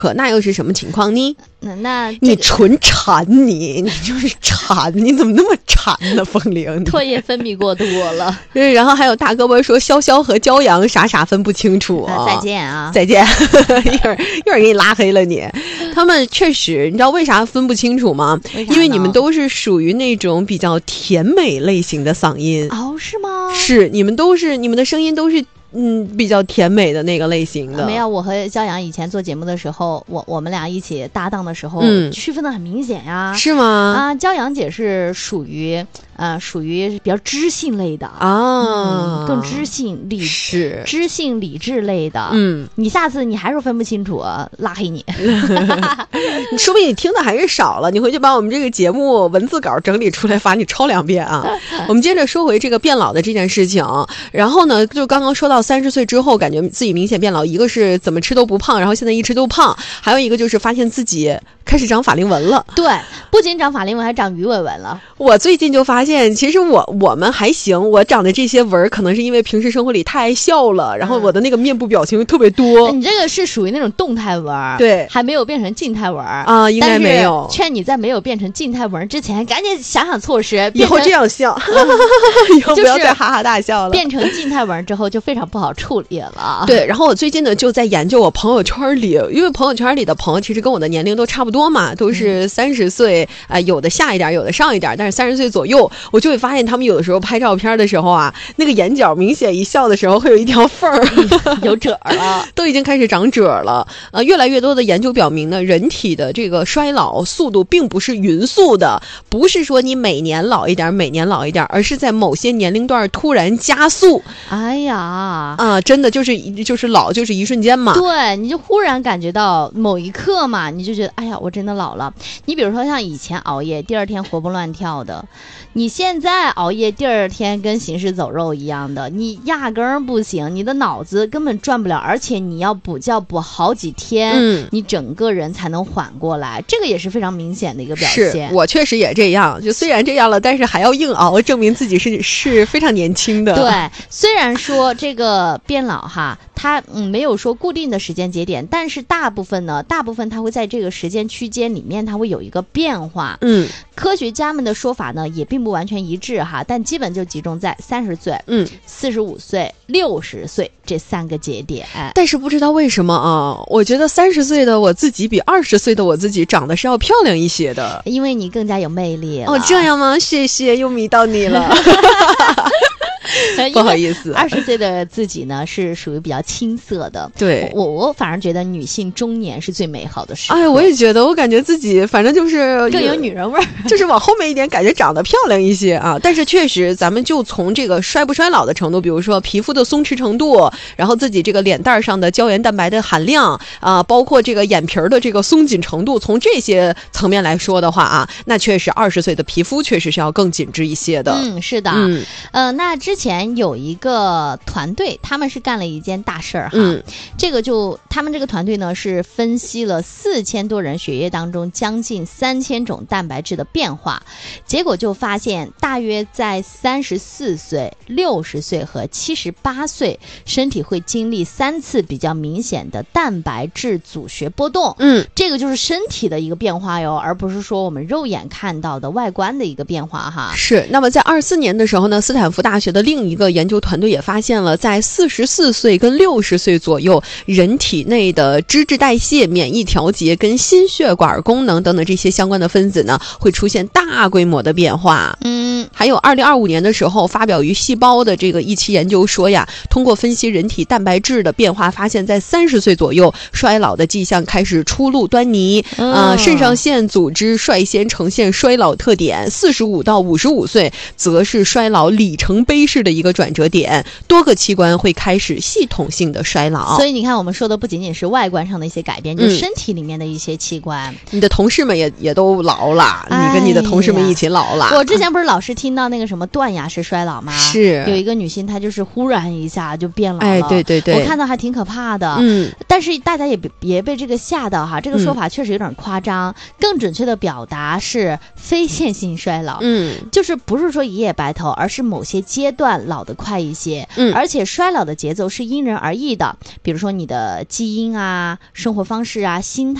可那又是什么情况呢？ 那你纯馋你就是馋，你怎么那么馋呢？风铃， 唾液分泌过多了。 对，然后还有大胳膊说潇潇和骄阳傻傻分不清楚再见啊， 再见，一会儿给你拉黑了你。他们确实，你知道为啥分不清楚吗？因为你们都是属于那种比较甜美类型的嗓音。 哦，是吗？ 是，你们的声音都是比较甜美的那个类型的。 没有，我和骄阳以前做节目的时候，我们俩一起搭档的时候，区分的很明显呀。 是吗？ 啊，骄阳姐是属于比较知性类的啊， 更知性理是知性理智类的。你下次你还是分不清楚，拉黑你。 你说不定你听的还是少了，你回去把我们这个节目文字稿整理出来，罚你抄2遍啊。我们接着说回这个变老的这件事情，然后呢，就刚刚说到30岁之后，感觉自己明显变老，一个是怎么吃都不胖，然后现在一吃都胖，还有一个就是发现自己开始长法令纹了。 对，不仅长法令纹，还长鱼尾纹了。 我最近就发现，其实我们还行，我长的这些纹可能是因为平时生活里太爱笑了，然后我的那个面部表情特别多。 你这个是属于那种动态纹， 对， 还没有变成静态纹啊，应该没有。 劝你在没有变成静态纹之前，赶紧想想措施， 以后这样笑，以后不要再哈哈大笑了。 变成静态纹之后就非常不好处理了。 对，然后我最近呢就在研究我朋友圈里，因为朋友圈里的朋友其实跟我的年龄都差不多嘛，都是30岁，有的下一点，有的上一点，但是30岁左右，我就会发现他们有的时候拍照片的时候啊，那个眼角明显一笑的时候会有一条缝儿， 有褶了， 都已经开始长褶了。越来越多的研究表明呢，人体的这个衰老速度并不是匀速的，不是说你每年老一点，而是在某些年龄段突然加速。 哎呀， 真的就是老，就是一瞬间嘛。 对，你就忽然感觉到某一刻嘛，你就觉得哎呀，我真的老了。你比如说像以前熬夜，第二天活蹦乱跳的，你现在熬夜第二天跟行尸走肉一样的，你压根儿不行，你的脑子根本转不了，而且你要补觉补好几天，你整个人才能缓过来，这个也是非常明显的一个表现。 是，我确实也这样，就虽然这样了，但是还要硬熬，证明自己是非常年轻的。 对，虽然说这个变老哈，它没有说固定的时间节点，但是大部分它会在这个时间区间里面，它会有一个变化。科学家们的说法呢也并不完全一致哈，但基本就集中在30岁、45岁、60岁这3个节点。 但是不知道为什么啊，我觉得30岁的我自己比20岁的我自己长得是要漂亮一些的， 因为你更加有魅力了。 哦，这样吗？谢谢，又迷到你了。不好意思 ，20岁的自己呢是属于比较青涩的。 对， 我反而觉得女性中年是最美好的时刻。 哎，我也觉得，我感觉自己反正就是更有女人味儿， 就是往后面一点，感觉长得漂亮一些啊。但是确实，咱们就从这个衰不衰老的程度，比如说皮肤的松弛程度，然后自己这个脸蛋上的胶原蛋白的含量啊，包括这个眼皮的这个松紧程度，从这些层面来说的话啊，那确实20岁的皮肤确实是要更紧致一些的。 是的。那之前有一个团队，他们是干了一件大事儿哈。他们这个团队呢是分析了4000多人血液当中将近3000种蛋白质的变化，结果就发现大约在34岁、60岁和78岁，身体会经历3次比较明显的蛋白质阻血波动。这个就是身体的一个变化哟，而不是说我们肉眼看到的外观的一个变化哈。 是。那么在24年的时候呢，斯坦福大学的另一个研究团队也发现了，在44岁跟60岁左右，人体内的脂质代谢、免疫调节跟心血管功能等等这些相关的分子呢，会出现大规模的变化。还有2025年的时候发表于《细胞》的这个一期研究说呀，通过分析人体蛋白质的变化，发现在30岁左右，衰老的迹象开始初露端倪。肾上腺组织率先呈现衰老特点，45到55岁则是衰老里程碑式的一个转折点，多个器官会开始系统性的衰老。 所以你看，我们说的不仅仅是外观上的一些改变，就是身体里面的一些器官。 你的同事们也都老了，你跟你的同事们一起老了。 我之前不是老是听听到那个什么断崖式衰老吗？ 是有一个女性，她就是忽然一下就变老了。 哎，对对对， 我看到还挺可怕的。但是大家也别被这个吓到哈，这个说法确实有点夸张。更准确的表达是非线性衰老。就是不是说一夜白头，而是某些阶段老得快一些。而且衰老的节奏是因人而异的，比如说你的基因啊、生活方式啊、心态